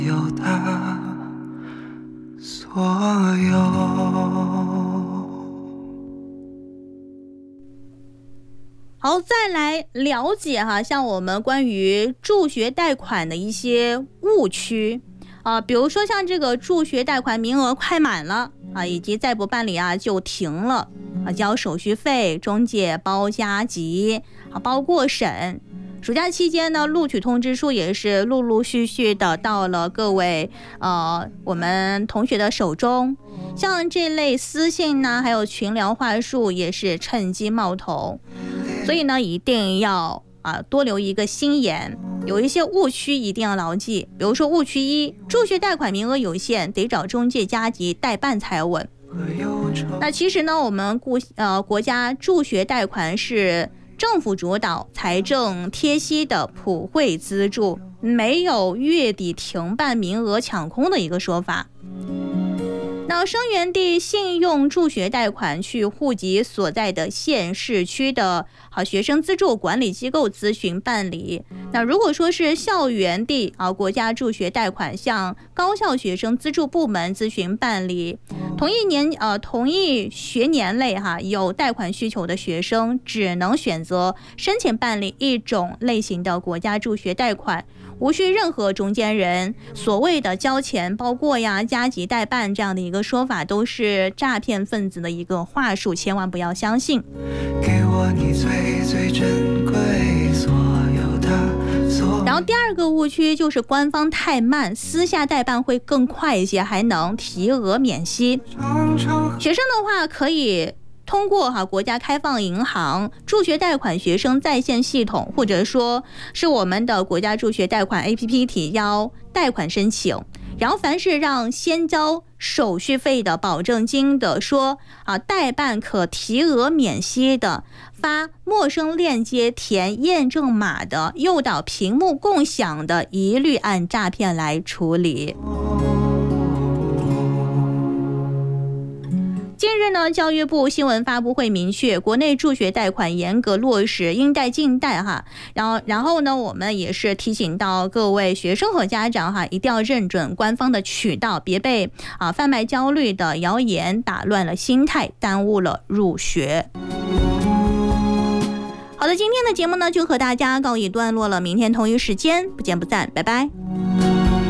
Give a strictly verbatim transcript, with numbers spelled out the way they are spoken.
有的所有。 好，再来了解哈，像我们关于助学贷款的一些误区啊、呃，比如说像这个助学贷款名额快满了啊，以及再不办理啊就停了啊，交手续费、中介包加急啊，包过审。暑假期间呢，录取通知书也是陆陆续续的到了各位呃我们同学的手中。像这类私信呢，还有群聊话术也是趁机冒头。所以呢，一定要啊多留一个心眼，有一些误区一定要牢记。比如说误区一，助学贷款名额有限，得找中介加急代办才稳。那其实呢，我们国呃国家助学贷款是政府主导、财政贴息的普惠资助，没有月底停办、名额抢空的一个说法。那生源地信用助学贷款去户籍所在的县市区的好学生资助管理机构咨询办理。那如果说是校园地啊，国家助学贷款向高校学生资助部门咨询办理。同一年呃同一学年内哈有贷款需求的学生，只能选择申请办理一种类型的国家助学贷款。无需任何中间人，所谓的交钱包过呀、加急代办这样的一个说法，都是诈骗分子的一个话术，千万不要相信。 给我你最最珍贵所有的所有。 然后第二个误区就是官方太慢，私下代办会更快一些，还能提额免息。学生的话可以通过哈国家开放银行助学贷款学生在线系统，或者说是我们的国家助学贷款 A P P 提交贷款申请。然后凡是让先交手续费的、保证金的，说啊代办可提额免息的，发陌生链接填验证码的，诱导屏幕共享的，一律按诈骗来处理。近日呢，教育部新闻发布会明确，国内助学贷款严格落实应贷尽贷哈。然后，然后呢，我们也是提醒到各位学生和家长哈，一定要认准官方的渠道，别被啊贩卖焦虑的谣言打乱了心态，耽误了入学。好的，今天的节目呢就和大家告一段落了，明天同一时间不见不散，拜拜。